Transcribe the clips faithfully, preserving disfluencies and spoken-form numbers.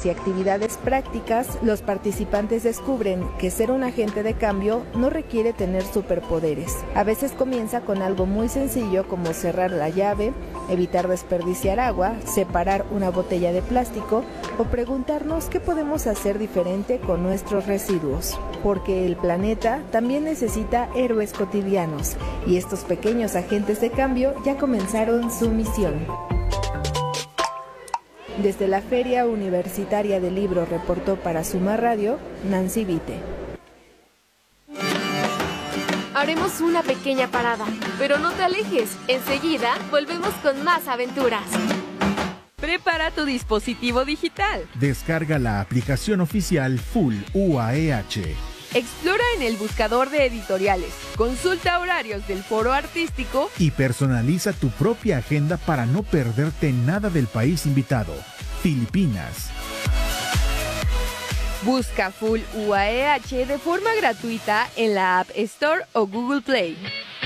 y actividades prácticas, los participantes descubren que ser un agente de cambio no requiere tener superpoderes. A veces comienza con algo muy sencillo como cerrar la llave, evitar desperdiciar agua, separar una botella de plástico o preguntarnos qué podemos hacer diferente con nuestros residuos. Porque el planeta también necesita héroes cotidianos y estos pequeños agentes de cambio ya comenzaron su misión. Desde la Feria Universitaria del Libro reportó para Suma Radio, Nancy Vite. Haremos una pequeña parada, pero no te alejes. Enseguida volvemos con más aventuras. Prepara tu dispositivo digital. Descarga la aplicación oficial Full U A E H. Explora en el buscador de editoriales, consulta horarios del foro artístico y personaliza tu propia agenda para no perderte nada del país invitado, Filipinas. Busca Full U A E H de forma gratuita en la App Store o Google Play.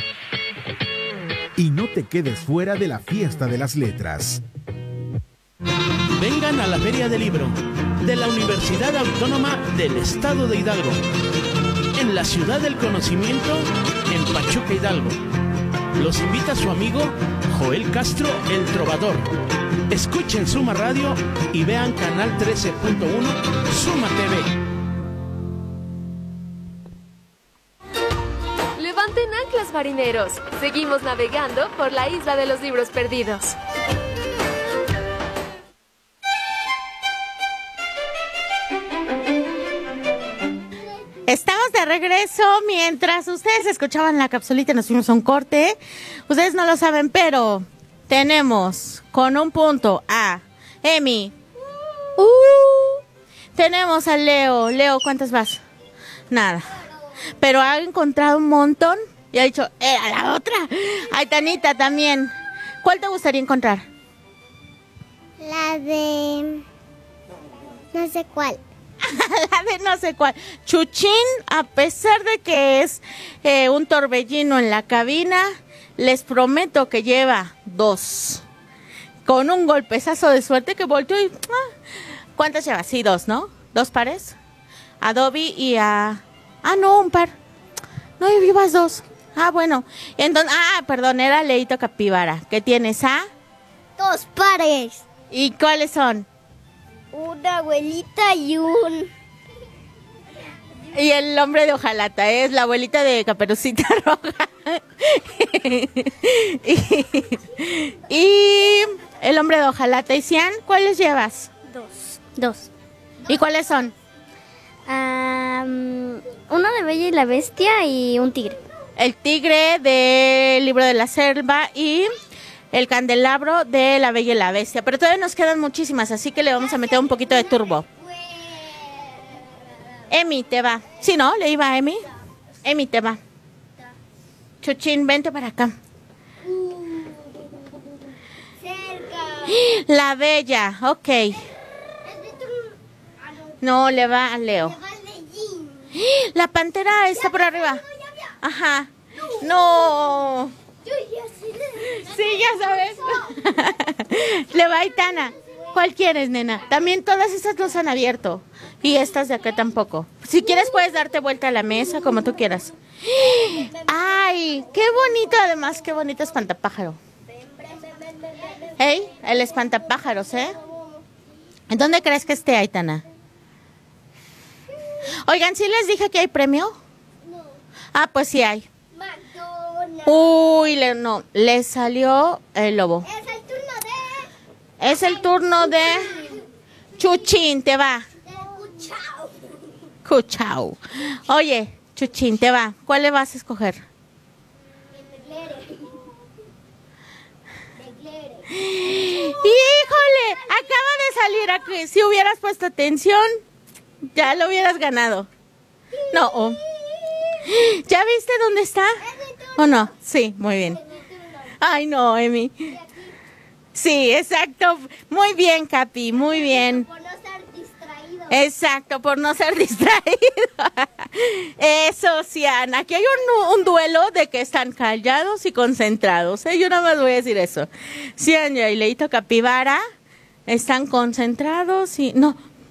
Y no te quedes fuera de la fiesta de las letras. Vengan a la Feria del Libro de la Universidad Autónoma del Estado de Hidalgo, en la Ciudad del Conocimiento, en Pachuca, Hidalgo. Los invita su amigo Joel Castro, el Trovador. Escuchen Suma Radio y vean Canal trece punto uno Suma T V. Levanten anclas, marineros. Seguimos navegando por la isla de los libros perdidos. Estamos de regreso. Mientras ustedes escuchaban la capsulita, nos fuimos a un corte. Ustedes no lo saben, pero tenemos con un punto a Emi. Uh, tenemos a Leo. Leo, ¿cuántas vas? Nada. Pero ha encontrado un montón y ha dicho, era la otra. Ay, Tanita también. ¿Cuál te gustaría encontrar? La de... no sé cuál. La de no sé cuál. Chuchín, a pesar de que es eh, un torbellino en la cabina, les prometo que lleva dos. Con un golpezazo de suerte que volteó y... Ah, ¿cuántas llevas? Sí, dos, ¿no? ¿Dos pares? A Dobby y a... Ah, no, un par. No, llevas dos. Ah, bueno. Entonces... Ah, perdón, era Leito Capibara. ¿Qué tienes, ah? Dos pares. ¿Y cuáles son? Una abuelita y un... Y el hombre de hojalata, ¿eh? Es la abuelita de Caperucita Roja. y, y el hombre de hojalata. ¿Y Cian, cuáles llevas? Dos. Dos. ¿Y cuáles son? Um, uno de Bella y la Bestia y un tigre. El tigre del Libro de la Selva y... el candelabro de La Bella y la Bestia. Pero todavía nos quedan muchísimas, así que le vamos a meter un poquito de turbo. Emi, te va. ¿Sí, no? ¿Le iba a Emi? Emi, te va. Chuchín, vente para acá. La Bella, ok. No, le va a Leo. La pantera está por arriba. Ajá. No. Sí, ya sabes. Le va a Itana. ¿Cuál quieres, nena? También todas estas nos han abierto. Y estas de acá tampoco. Si quieres puedes darte vuelta a la mesa, como tú quieras. ¡Ay! ¡Qué bonito! Además, qué bonito espantapájaro. ¡Hey! El espantapájaros, ¿eh? ¿En dónde crees que esté, Aitana? Oigan, ¿sí les dije que hay premio? No. Ah, pues sí hay. McDonald's. Uy, le, no, le salió el lobo. Es el turno de... Es el turno de... Chuchín, te va. Cuchao. Cuchao. Oye, Chuchín, te va. ¿Cuál le vas a escoger? ¡Híjole! Acaba de salir aquí. Si hubieras puesto atención, ya lo hubieras ganado. No. Oh. ¿Ya viste dónde está? ¿O no? Sí, muy bien. Ay, no, Emi. Sí, exacto. Muy bien, Capi, muy bien. Por no ser distraído. Exacto, por no ser distraído. Eso, Cian. Aquí hay un, un duelo de que están callados y concentrados. ¿eh? Yo nada más voy a decir eso. Cian y Leito Capibara están concentrados y... No,